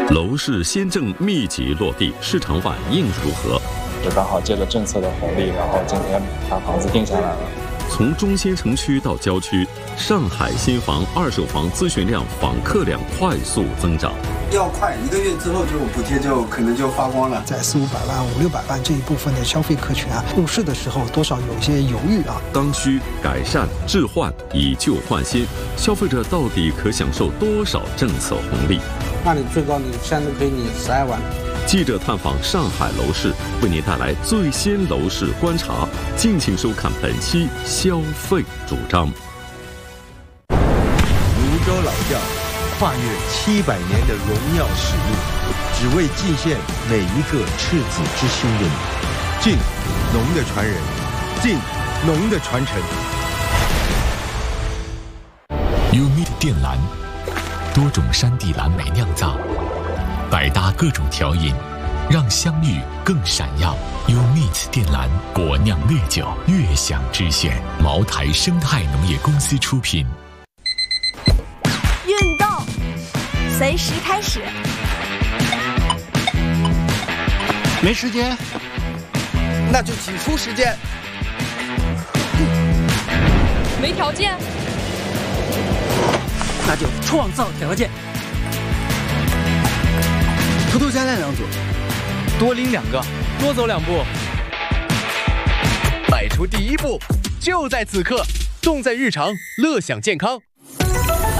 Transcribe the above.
楼市先正密集落地，市场反应如何？ 就刚好借着政策的红利，然后今天把房子定下来了。 从中心城区到郊区，上海新房、二手房咨询量、访客量快速增长。 要快，1个月之后就补贴可能就发光了。 在400-500万、500-600万这一部分的消费客群啊，入市的时候多少有些犹豫啊。 刚需、改善、置换，以旧换新，消费者到底可享受多少政策红利？ 那你最高你现在可以12万。 记者探访上海楼市，为您带来最新楼市观察。敬请收看本期消费主张。 泸州老窖跨越700年的荣耀使命，只为祭献每一个赤子之心的你。敬农的传人，敬农的传承。 UMIT 靛蓝，多种山地蓝莓酿造，百搭各种调饮，让香芋更闪耀。UMIT 靛蓝果酿烈酒，悦享之选。茅台生态农业公司出品。 运动，随时开始。 没时间， 那就挤出时间。 没条件， 那就创造条件。 偷偷加练2组， 多拎2个，多走2步。 迈出第一步，就在此刻，动在日常，乐享健康。